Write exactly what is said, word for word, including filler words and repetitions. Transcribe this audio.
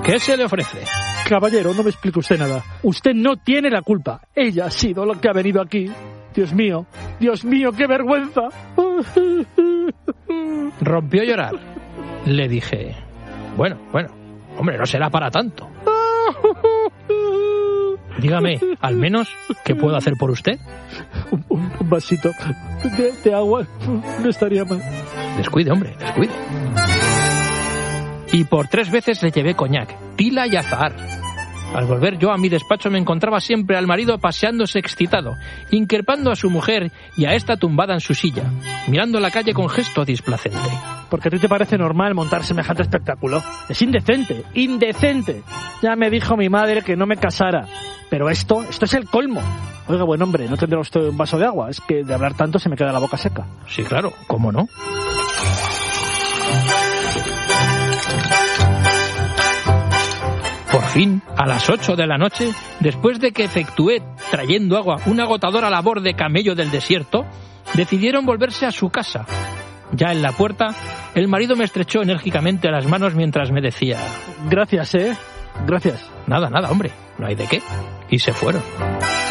¿Qué se le ofrece? Caballero, no me explique usted nada. Usted no tiene la culpa. Ella ha sido la que ha venido aquí. Dios mío, Dios mío, qué vergüenza. Rompió a llorar. Le dije, bueno, bueno, hombre, no será para tanto. Dígame, al menos, ¿qué puedo hacer por usted? Un, un, un vasito de, de agua no estaría mal. Descuide, hombre, descuide. Y por tres veces le llevé coñac, tila y azahar. Al volver yo a mi despacho me encontraba siempre al marido paseándose excitado, increpando a su mujer y a esta tumbada en su silla, mirando la calle con gesto displacente. ¿Porque a ti te parece normal montar semejante espectáculo? Es indecente, indecente. Ya me dijo mi madre que no me casara. Pero esto, esto es el colmo. Oiga, buen hombre, ¿no tendrá usted un vaso de agua? Es que de hablar tanto se me queda la boca seca. Sí, claro, ¿cómo no? Por fin, a las ocho de la noche, después de que efectué, trayendo agua, una agotadora labor de camello del desierto, decidieron volverse a su casa. Ya en la puerta, el marido me estrechó enérgicamente las manos mientras me decía... Gracias, ¿eh? Gracias. Nada, nada, hombre, no hay de qué. Y se fueron.